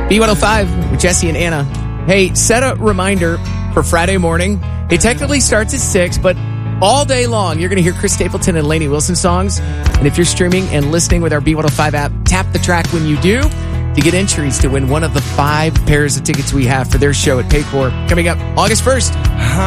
B105 with Jesse and Anna. Hey, set a reminder for Friday morning. It technically starts at 6, but all day long, you're going to hear Chris Stapleton and Lainey Wilson songs. And if you're streaming and listening with our B105 app, tap the track when you do to get entries to win one of the 5 pairs of tickets we have for their show at Paycor coming up August 1st.